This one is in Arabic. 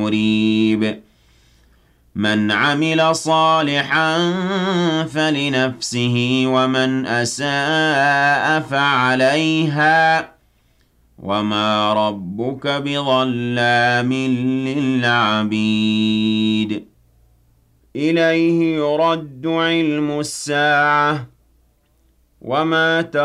مريب من عمل صالحا فلنفسه ومن أساء فعليها وما ربك بظلام للعبيد إليه يرد علم الساعة وما